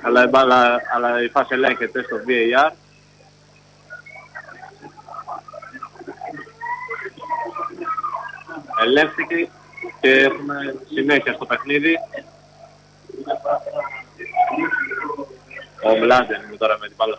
αλλά η φάση ελέγχεται στο VAR. Ελέγχθηκε και έχουμε συνέχεια στο παιχνίδι. Ο Μλάντεν είναι τώρα με την μπάλα